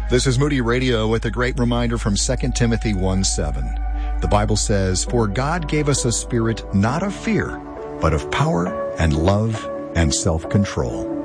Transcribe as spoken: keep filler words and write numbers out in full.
This is Moody Radio with a great reminder from Second Timothy one seven. The Bible says, "For God gave us a spirit not of fear, but of power and love and self-control."